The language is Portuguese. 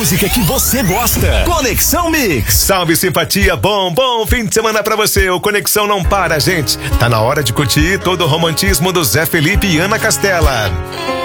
Música que você gosta. Conexão Mix. Salve, simpatia, bom fim de semana pra você. O Conexão não para, gente. Tá na hora de curtir todo o romantismo do Zé Felipe e Ana Castela.